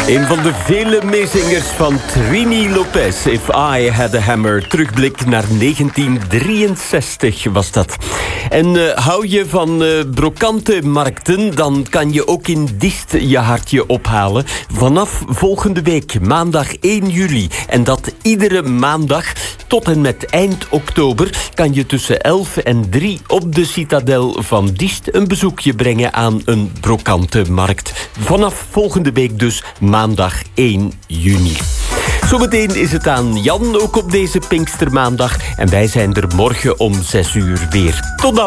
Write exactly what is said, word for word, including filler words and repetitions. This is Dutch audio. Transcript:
Een van de vele meezingers van Trini Lopez, If I Had a Hammer. Terugblik naar negentien drieënzestig was dat. En uh, hou je van uh, brokante markten, dan kan je ook in Diest je hartje ophalen. Vanaf volgende week, maandag één juli. En dat iedere maandag tot en met eind oktober kan je tussen elf en drie op de Citadel van Diest een bezoekje brengen aan een brokante markt. Vanaf volgende week dus maandag één juni. Zometeen is het aan Jan, ook op deze Pinkstermaandag. En wij zijn er morgen om zes uur weer. Tot dan!